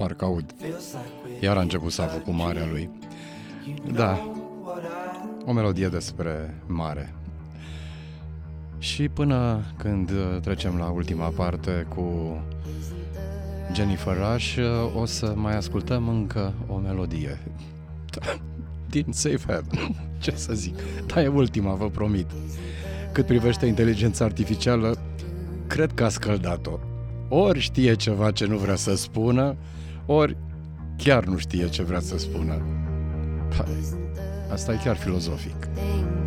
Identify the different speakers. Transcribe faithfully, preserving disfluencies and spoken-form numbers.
Speaker 1: parcă aud. Iar a început să apuc cu marea lui. Da, o melodie despre mare. Și până când trecem la ultima parte cu Jennifer Rush, o să mai ascultăm încă o melodie din Safe Haven. Ce să zic? Da, e ultima, vă promit. Cât privește inteligența artificială, cred că a scăldat-o. Ori știe ceva ce nu vrea să spună, ori chiar nu știe ce vrea să spună. Hai, asta e chiar filozofic.